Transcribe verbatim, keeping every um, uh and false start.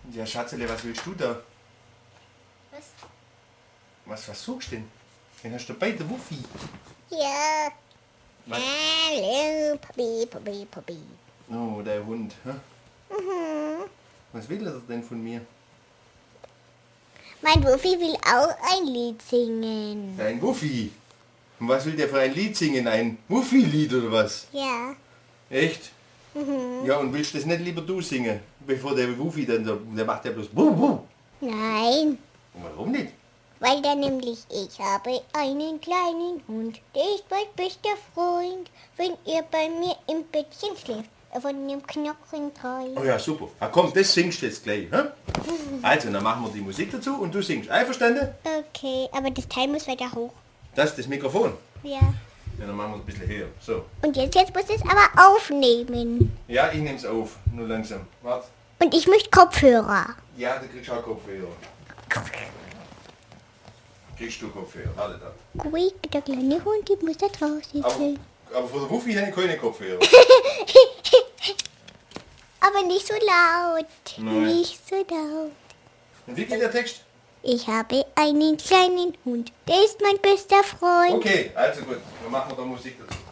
Ja, Schatzele, was willst du da? Was? Was, was suchst du denn? Den hast du dabei, der Wuffi. Ja. Was? Hallo, Papi, Papi, Papi. Oh, der Hund. Hä? Mhm. Was will er denn von mir? Mein Wuffi will auch ein Lied singen. Ein Wuffi. Und was will der für ein Lied singen? Ein Wuffi-Lied oder was? Ja. Echt? Mhm. Ja, und willst du das nicht lieber du singen? Bevor der Wuffi dann, der, der macht ja bloß Wuh, wuh. Nein, Warum nicht? weil da nämlich ich habe einen kleinen Hund, der ist mein bester Freund. Wenn er bei mir im Bettchen schläft, er von dem Knochen treu. Oh ja, super. Ah, komm, das singst du jetzt gleich. Hä? Also, dann machen wir die Musik dazu und du singst. Einverstanden? Okay, aber das Teil muss weiter hoch. Das ist das Mikrofon. Ja. Ja, dann machen wir es ein bisschen höher. So. Und jetzt, jetzt muss es aber aufnehmen. Ja, ich nehm's auf. Nur langsam. Warte. Und ich möchte Kopfhörer. Ja, du kriegst auch Kopfhörer. Kriegst du Kopfhörer. Warte da. Ruhig, der kleine Hund, die muss da draußen Aber, sein. aber von der Wuffi habe ich keine Kopfhörer. Aber nicht so laut. Nein. Nicht so laut. Und wie geht der Text? Ich habe einen kleinen Hund, der ist mein bester Freund. Okay, also gut. Dann machen wir da Musik dazu.